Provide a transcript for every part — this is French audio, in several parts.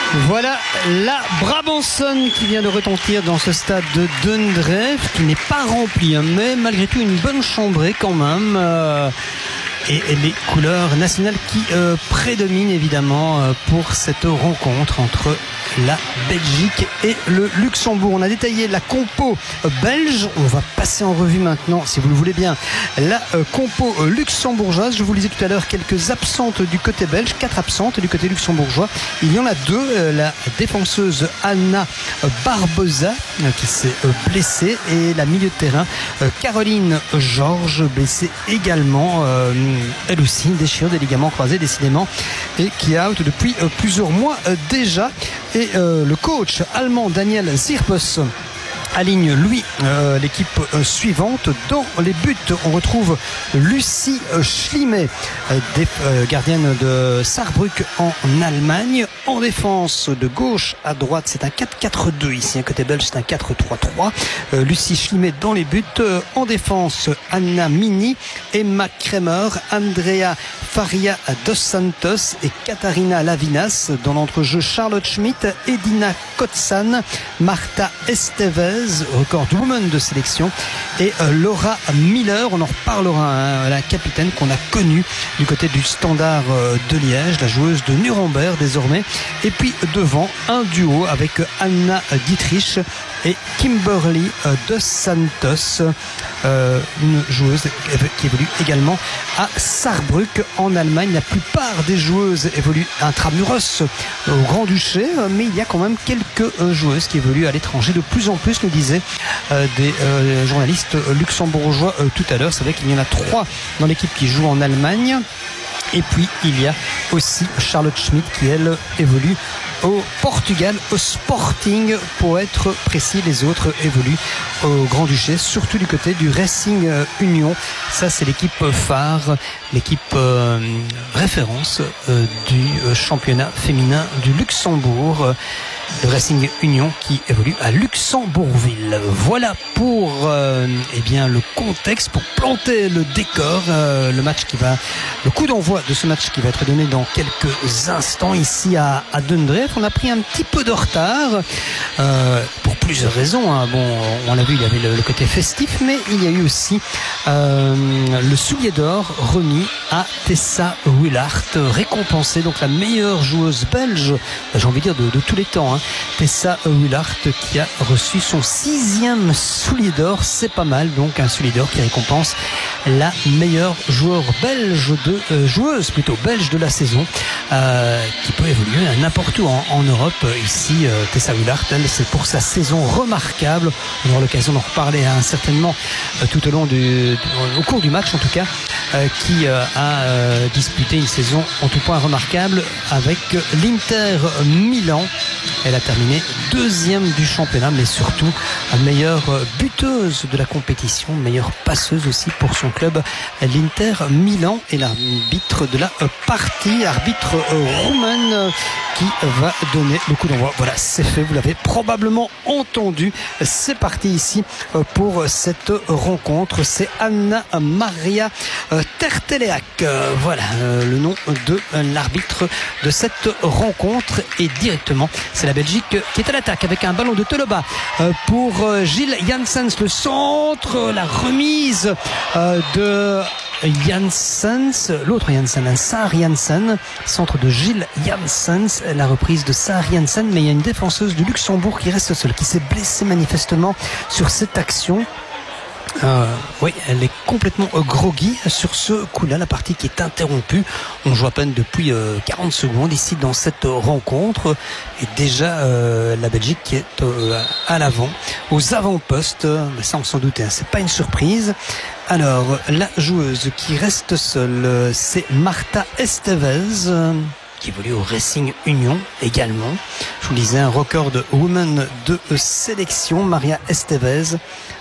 Voilà la Brabançonne qui vient de retentir dans ce stade de Dundreef, qui n'est pas rempli, mais malgré tout une bonne chambrée quand même. Et les couleurs nationales qui prédominent évidemment pour cette rencontre entre la Belgique et le Luxembourg. On a détaillé la compo belge. On va passer en revue maintenant, si vous le voulez bien, la compo luxembourgeoise. Je vous lisais tout à l'heure quelques absentes du côté belge, 4 absentes du côté luxembourgeois. Il y en a 2. La défenseuse Anna Barbosa qui s'est blessée, et la milieu de terrain Caroline Georges, blessée également, elle aussi, une déchirure des ligaments croisés décidément, et qui est out depuis plusieurs mois déjà. Et le coach allemand Daniel Sirpes aligne lui l'équipe suivante. Dans les buts, on retrouve Lucie Schlimet, gardienne de Saarbrück en Allemagne. En défense, de gauche à droite, c'est un 4-4-2 ici, un côté belge c'est un 4-3-3. Lucie Schlimet dans les buts. En défense, Anna Mini, Emma Kremer, Andrea Faria dos Santos et Katharina Lavinas. Dans l'entrejeu, Charlotte Schmidt, Edina Kotsan, Marta Estevez, record woman de sélection, et Laura Miller. On en reparlera, la capitaine qu'on a connue du côté du Standard de Liège, la joueuse de Nuremberg désormais. Et puis devant, un duo avec Anna Dietrich et Kimberly dos Santos, une joueuse qui évolue également à Saarbrück en Allemagne. La plupart des joueuses évoluent intramuros au Grand-Duché, mais il y a quand même quelques joueuses qui évoluent à l'étranger de plus en plus, nous disaient des journalistes luxembourgeois tout à l'heure. C'est vrai qu'il y en a 3 dans l'équipe qui joue en Allemagne. Et puis il y a aussi Charlotte Schmidt qui, elle, évolue au Portugal, au Sporting pour être précis. Les autres évoluent au Grand-Duché, surtout du côté du Racing Union. Ça, c'est l'équipe phare, l'équipe référence du championnat féminin du Luxembourg. Le Racing Union qui évolue à Luxembourgville. Voilà pour eh bien, le contexte, pour planter le décor. Le coup d'envoi de ce match qui va être donné dans quelques instants ici à Dundreef. On a pris un petit peu de retard pour plusieurs raisons. Bon, on l'a vu, il y avait le côté festif, mais il y a eu aussi le soulier d'or remis à Tessa Willart, récompensée, donc la meilleure joueuse belge, j'ai envie de dire de tous les temps. Tessa Willart qui a reçu son 6e soulier d'or. C'est pas mal, donc un soulier d'or qui récompense la meilleure joueuse belge de la saison, qui peut évoluer à n'importe où en Europe. Ici, Tessa Willart, elle, c'est pour sa saison remarquable. On aura l'occasion d'en reparler certainement tout au long au cours du match en tout cas, qui a disputé une saison en tout point remarquable avec l'Inter Milan. Elle a terminé 2e du championnat, mais surtout meilleure buteuse de la compétition, meilleure passeuse aussi pour son club, l'Inter Milan. Et l'arbitre de la partie, arbitre roumaine, qui va donner le coup d'envoi. Voilà, c'est fait, vous l'avez probablement entendu. C'est parti ici pour cette rencontre. C'est Anna Maria Terteleac. Voilà le nom de l'arbitre de cette rencontre. Et directement, c'est la Belgique qui est à l'attaque avec un ballon de Toloba pour Gilles Janssens. Le centre, la remise de Janssens, l'autre Janssen, Saar Janssen, centre de Gilles Janssens, la reprise de Saar Janssen, mais il y a une défenseuse du Luxembourg qui reste seule, qui s'est blessée manifestement sur cette action. Oui, elle est complètement groggy sur ce coup-là, la partie qui est interrompue. On joue à peine depuis 40 secondes ici dans cette rencontre, et déjà la Belgique qui est à l'avant, aux avant-postes. Ça, on s'en doutait, c'est pas une surprise. Alors, la joueuse qui reste seule, c'est Marta Estevez, qui évolue au Racing Union également. Je vous disais, un record de women de sélection. Maria Estevez,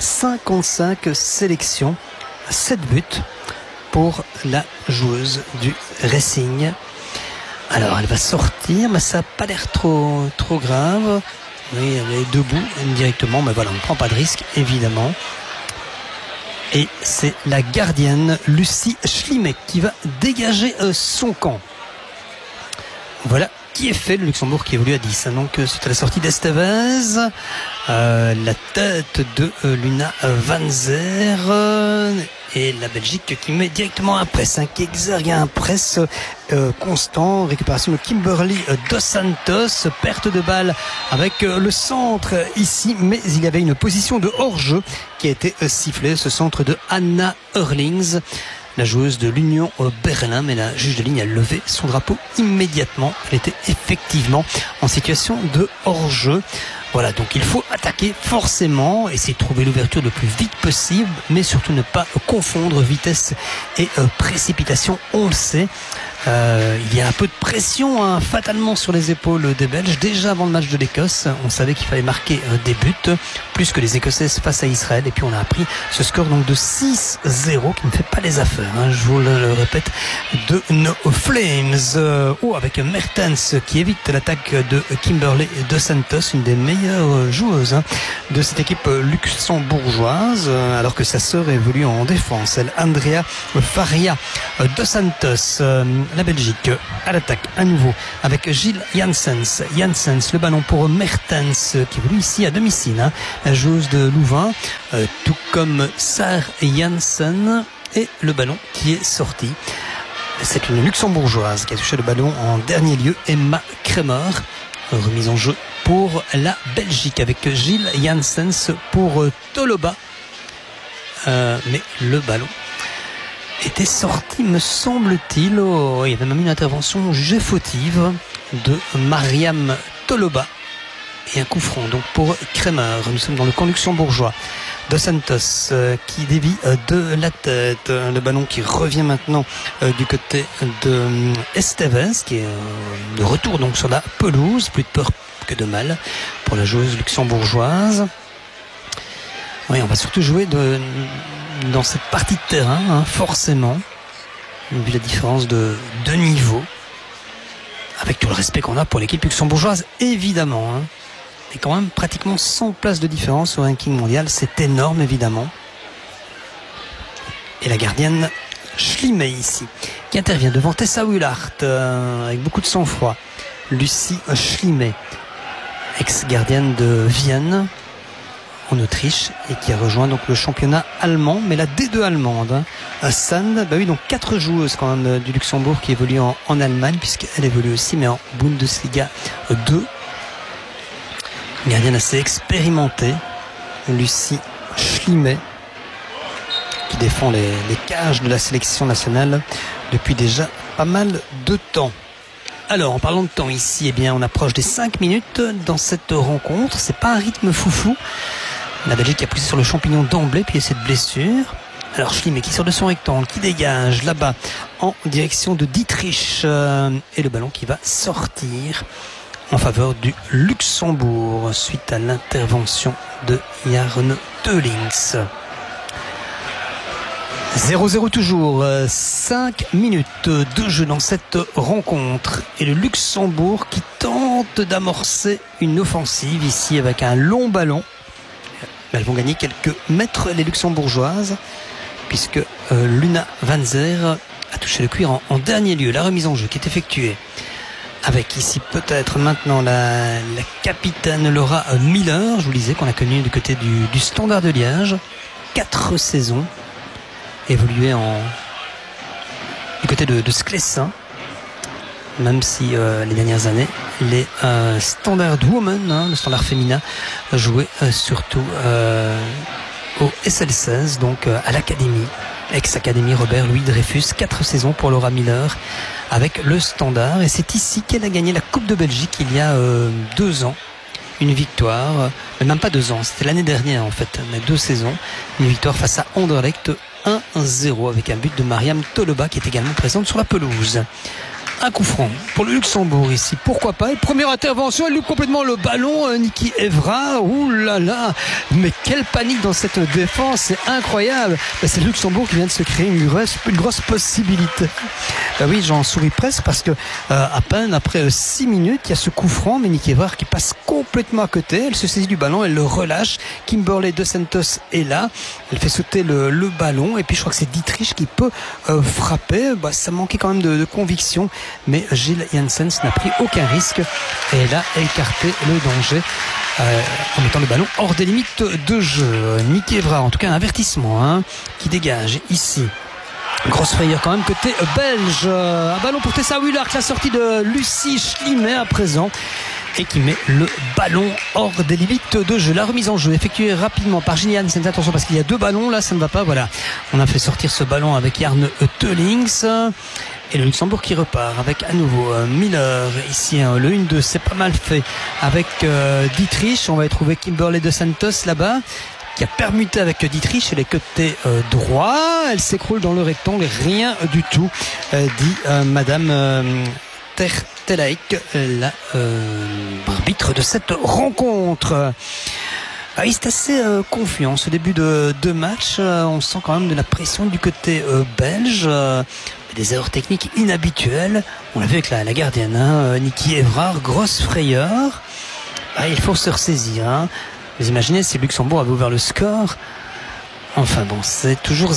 55 sélections, 7 buts pour la joueuse du Racing. Alors, elle va sortir, mais ça n'a pas l'air trop grave. Oui, elle est debout directement, mais voilà, on ne prend pas de risque, évidemment. Et c'est la gardienne Lucie Schlimek qui va dégager son camp. Voilà qui est fait, le Luxembourg qui évolue à 10. Donc suite à la sortie d'Estevez, la tête de Luna Van Zer et la Belgique qui met directement un press, qui exergue un press constant, récupération de Kimberly Dos Santos, perte de balle avec le centre ici, mais il y avait une position de hors-jeu qui a été sifflée, ce centre de Anna Hurlings, la joueuse de l'Union Berlin, mais la juge de ligne a levé son drapeau immédiatement. Elle était effectivement en situation de hors-jeu. Voilà, donc il faut attaquer forcément, essayer de trouver l'ouverture le plus vite possible, mais surtout ne pas confondre vitesse et précipitation. On le sait, il y a un peu de pression fatalement sur les épaules des Belges. Déjà avant le match de l'Écosse, on savait qu'il fallait marquer des buts, plus que les Écossaises face à Israël. Et puis on a appris ce score donc de 6-0 qui ne fait pas les affaires, je vous le répète, de nos Flames. Avec Mertens qui évite l'attaque de Kimberly Dos Santos, une des meilleures joueuses de cette équipe luxembourgeoise, alors que sa sœur évolue en défense, elle, Andrea Faria Dos Santos. La Belgique à l'attaque à nouveau avec Gilles Janssens, le ballon pour Mertens qui évolue ici à domicile, la joueuse de Louvain, tout comme Sarah Janssen, et le ballon qui est sorti. C'est une luxembourgeoise qui a touché le ballon en dernier lieu, Emma Kremer. Remise en jeu pour la Belgique avec Gilles Janssens pour Toloba, mais le ballon était sorti, me semble-t-il. Il y avait même une intervention jugée fautive de Mariam Toloba et un coup franc donc pour Kremer. Nous sommes dans le camp luxembourgeois. Dos Santos qui dévie de la tête, le ballon qui revient maintenant du côté de Estevez qui est de retour donc sur la pelouse. Plus de peur que de mal pour la joueuse luxembourgeoise. Oui, on va surtout jouer dans cette partie de terrain, forcément, vu la différence de niveau, avec tout le respect qu'on a pour l'équipe luxembourgeoise, évidemment. Et quand même pratiquement 100 places de différence au ranking mondial, c'est énorme, évidemment. Et la gardienne Schlimey ici, qui intervient devant Tessa Willart, avec beaucoup de sang-froid. Lucie Schlimey, ex-gardienne de Vienne, en Autriche, et qui a rejoint donc le championnat allemand, mais la D2 allemande. Sand, donc 4 joueuses quand même du Luxembourg qui évoluent en Allemagne, puisqu'elle évolue aussi, mais en Bundesliga 2. Une gardienne assez expérimentée, Lucie Schlimey, qui défend les cages de la sélection nationale depuis déjà pas mal de temps. Alors, en parlant de temps ici, on approche des 5 minutes dans cette rencontre. C'est pas un rythme foufou. La Belgique a poussé sur le champignon d'emblée, puis cette blessure. Alors Schlimey qui sort de son rectangle, qui dégage là-bas en direction de Dietrich, et le ballon qui va sortir en faveur du Luxembourg suite à l'intervention de Jarno Teulings. 0-0 toujours, 5 minutes de jeu dans cette rencontre, et le Luxembourg qui tente d'amorcer une offensive ici avec un long ballon. Elles vont gagner quelques mètres, les luxembourgeoises, puisque Luna Van Zer a touché le cuir en dernier lieu. La remise en jeu qui est effectuée avec ici peut-être maintenant la capitaine Laura Miller. Je vous disais qu'on a connu du côté du Standard de Liège 4 saisons, évolué du côté de Sclessin, même si les dernières années les Standard Women, le standard féminin, jouaient surtout au SL16, donc à l'académie, ex-académie Robert Louis Dreyfus. 4 saisons pour Laura Miller avec le Standard, et c'est ici qu'elle a gagné la Coupe de Belgique il y a 2 ans. Une victoire, mais même pas 2 ans, c'était l'année dernière en fait, mais 2 saisons. Une victoire face à Anderlecht 1-0 avec un but de Mariam Toloba qui est également présente sur la pelouse. Un coup franc pour le Luxembourg ici, pourquoi pas. Et première intervention, elle loupe complètement le ballon, Niki Evra. Ouh là là, mais quelle panique dans cette défense, c'est incroyable. C'est le Luxembourg qui vient de se créer une grosse possibilité. Oui, j'en souris presque parce que à peine après 6 minutes, il y a ce coup franc, mais Niki Evra qui passe complètement à côté. Elle se saisit du ballon, elle le relâche. Kimberly Dos Santos est là, elle fait sauter le ballon, et puis je crois que c'est Dietrich qui peut frapper. Ça manquait quand même de conviction. mais Gilles Janssens n'a pris aucun risque et elle a écarté le danger en mettant le ballon hors des limites de jeu. Niki Evrard, en tout cas un avertissement qui dégage ici. Grosse frayeur quand même côté belge. Un ballon pour Tessa Willard, la sortie de Lucie Schlimet à présent, et qui met le ballon hors des limites de jeu. La remise en jeu effectuée rapidement par Gilles Janssens. Attention parce qu'il y a deux ballons là, ça ne va pas. Voilà, on a fait sortir ce ballon avec Jarne Teulings. Et le Luxembourg qui repart avec à nouveau Miller ici, le 1-2, c'est pas mal fait avec Dietrich. On va y trouver Kimberly de Santos là-bas, qui a permuté avec Dietrich et les côtés droits. Elle s'écroule dans le rectangle, rien du tout, dit Madame Tertelaik, la arbitre de cette rencontre. Il est assez confiant ce début de match. On sent quand même de la pression du côté belge. Des erreurs techniques inhabituelles. On l'a vu avec la gardienne, Niki Evrard, grosse frayeur. Il faut se ressaisir. Vous imaginez si Luxembourg avait ouvert le score. Enfin bon, c'est toujours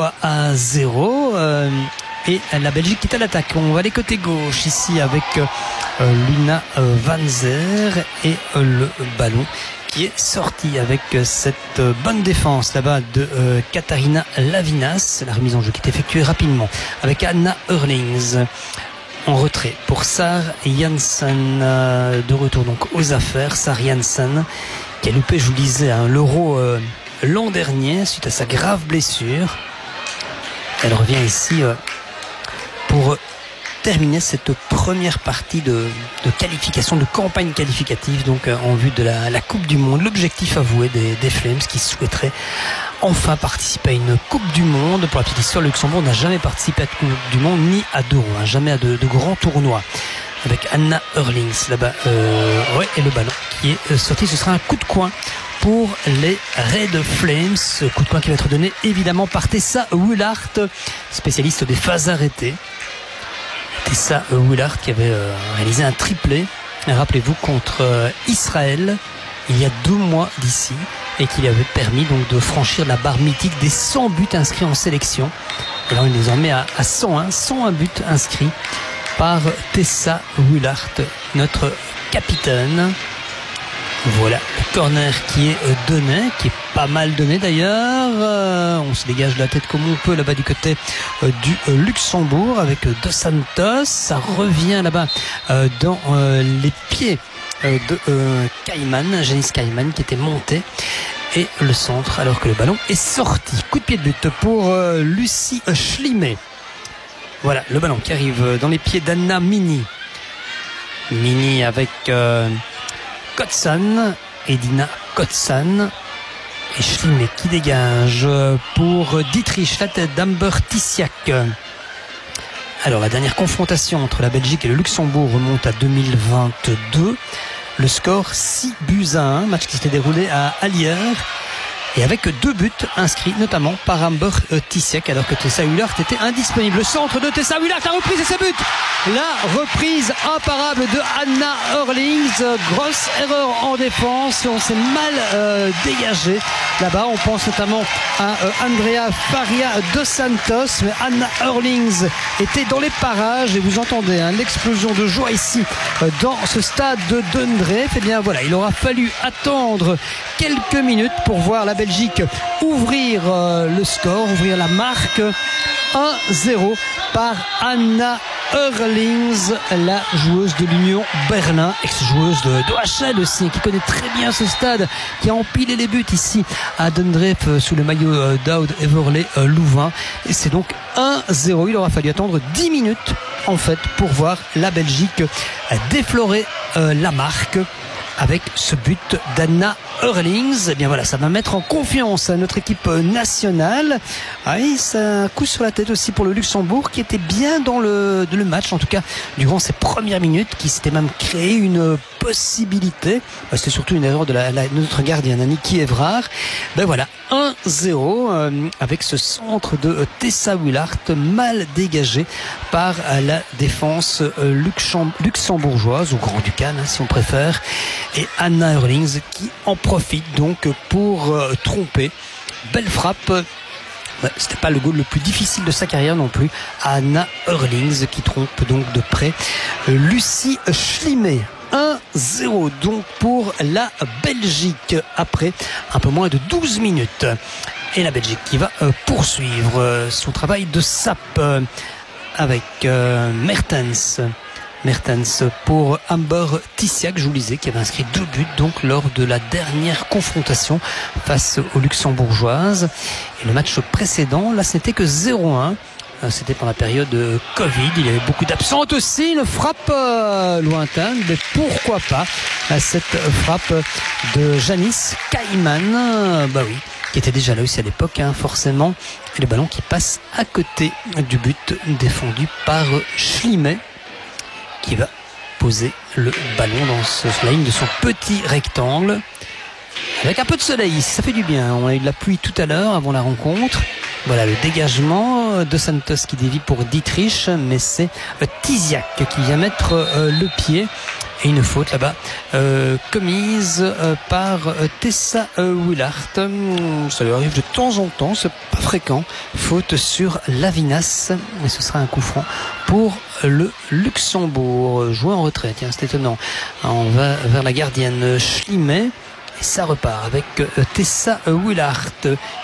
0-0. Et la Belgique qui est à l'attaque. On va aller côté gauche ici avec Luna Van Zer et le ballon qui est sorti avec cette bonne défense là-bas de Katharina Lavinas. La remise en jeu qui est effectuée rapidement avec Anna Eurlings en retrait pour Sar Janssen, de retour donc aux affaires. Sar Janssen qui a loupé, je vous le disais, l'Euro l'an dernier suite à sa grave blessure. Elle revient ici pour terminer cette première partie de qualification, de campagne qualificative, donc en vue de la Coupe du Monde. L'objectif avoué des Flames qui souhaiteraient enfin participer à une Coupe du Monde. Pour la petite histoire, le Luxembourg n'a jamais participé à une Coupe du Monde ni à d'Euro, jamais à de grands tournois. Avec Anna Eurlings là-bas, et le ballon qui est sorti. Ce sera un coup de coin pour les Red Flames. Coup de coin qui va être donné évidemment par Tessa Willard, spécialiste des phases arrêtées. Tessa Willard qui avait réalisé un triplé, rappelez-vous, contre Israël il y a 2 mois d'ici, et qui lui avait permis donc de franchir la barre mythique des 100 buts inscrits en sélection. Et là on est désormais à 101 buts inscrits par Tessa Willard, notre capitaine. Voilà, le corner qui est donné, qui est pas mal donné d'ailleurs. On se dégage de la tête comme on peut là-bas du côté du Luxembourg avec Dos Santos. Ça revient là-bas dans les pieds de Janice Kaiman qui était monté. Et le centre alors que le ballon est sorti. Coup de pied de but pour Lucie Schlimet. Voilà, le ballon qui arrive dans les pieds d'Anna Mini. Mini avec Kotsan, Edina Kotsan, et Schlimet qui dégage pour Dietrich, la tête d'Amber Tissiak. Alors la dernière confrontation entre la Belgique et le Luxembourg remonte à 2022. Le score 6-1, match qui s'était déroulé à Allier. Et avec 2 buts inscrits notamment par Amber Tissiak, alors que Tessa Willard était indisponible. Le centre de Tessa Willard, la reprise et ses buts. La reprise imparable de Anna Eurlings. Grosse erreur en défense. On s'est mal dégagé là-bas. On pense notamment à Andrea Faria dos Santos. Mais Anna Eurlings était dans les parages. Et vous entendez l'explosion de joie ici dans ce stade de Dundreef. Et bien voilà, il aura fallu attendre quelques minutes pour voir la Belgique ouvrir le score, ouvrir la marque. 1-0 par Anna Eurlings, la joueuse de l'Union Berlin, ex-joueuse de HL aussi, qui connaît très bien ce stade, qui a empilé les buts ici à Dundreef sous le maillot d'Oud Everley Louvain. Et c'est donc 1-0. Il aura fallu attendre 10 minutes en fait pour voir la Belgique déflorer la marque avec ce but d'Anna Eurlings. Et bien voilà, ça va mettre en confiance notre équipe nationale. C'est un coup sur la tête aussi pour le Luxembourg qui était bien dans le match, en tout cas durant ces premières minutes, qui s'était même créé une possibilité. C'était surtout une erreur de notre gardienne Niki Evrard. Ben voilà, 1-0 avec ce centre de Tessa Willard mal dégagé par la défense luxembourgeoise, ou grand-ducale si on préfère, et Anna Eurlings qui en profite donc pour tromper. Belle frappe C'était pas le goal le plus difficile de sa carrière non plus. Anna Hurlings qui trompe donc de près Lucie Schlimet. 1-0 donc pour la Belgique après un peu moins de 12 minutes. Et la Belgique qui va poursuivre son travail de sape avec Mertens. Mertens pour Amber Tissiak, je vous le disais, qui avait inscrit 2 buts donc lors de la dernière confrontation face aux Luxembourgeoises. Et le match précédent, là, ce n'était que 0-1. C'était pendant la période Covid, il y avait beaucoup d'absentes aussi, une frappe lointaine, mais pourquoi pas cette frappe de Janice Kaiman, qui était déjà là aussi à l'époque, forcément, et le ballon qui passe à côté du but défendu par Schlimet, qui va poser le ballon dans la ligne de son petit rectangle, avec un peu de soleil, ça fait du bien. On a eu de la pluie tout à l'heure avant la rencontre. Voilà le dégagement de Santos qui dévie pour Dietrich, mais c'est Tiziak qui vient mettre le pied. Et une faute là-bas commise par Tessa Willard. Ça lui arrive de temps en temps, c'est pas fréquent. Faute sur Lavinas, et ce sera un coup franc pour le Luxembourg. Joué en retrait, tiens, c'est étonnant. On va vers la gardienne Schlimet. Et ça repart avec Tessa Willard